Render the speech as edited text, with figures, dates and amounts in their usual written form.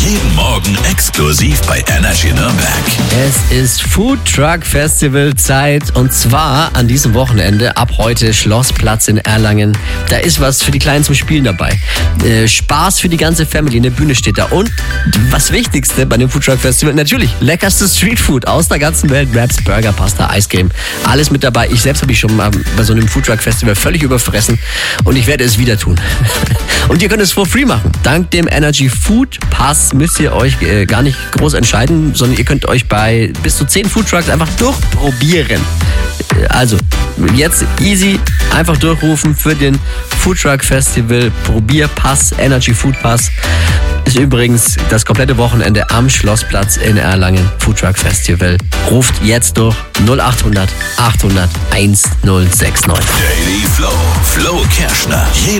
Jeden Morgen exklusiv bei Energy Nürnberg. Es ist Food Truck Festival Zeit und zwar an diesem Wochenende ab heute Schlossplatz in Erlangen. Da ist was für die Kleinen zum Spielen dabei. Spaß für die ganze Family, eine Bühne steht da und was Wichtigste bei dem Food Truck Festival, natürlich leckerste Streetfood aus der ganzen Welt. Wraps, Burger, Pasta, Eiscreme, alles mit dabei. Ich selbst habe mich schon mal bei so einem Food Truck Festival völlig überfressen und ich werde es wieder tun. Und ihr könnt es for free machen. Dank dem Energy Food Pass müsst ihr euch gar nicht groß entscheiden, sondern ihr könnt euch bei bis zu 10 Food Trucks einfach durchprobieren. Also, jetzt easy, einfach durchrufen für den Food Truck Festival Probierpass, Energy Food Pass. Ist übrigens das komplette Wochenende am Schlossplatz in Erlangen. Food Truck Festival. Ruft jetzt durch 0800 800 1069. Daily Flow. Flo Kerschner.